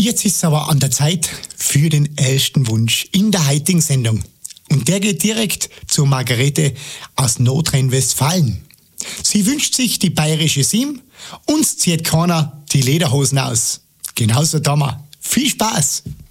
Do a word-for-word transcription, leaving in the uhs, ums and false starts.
Jetzt ist es aber an der Zeit für den ersten Wunsch in der heutigen Sendung. Und der geht direkt zur Margarete aus Nordrhein-Westfalen. Sie wünscht sich die bayerische Sim, uns zieht keiner die Lederhosen aus. Genauso da mal. Viel Spaß!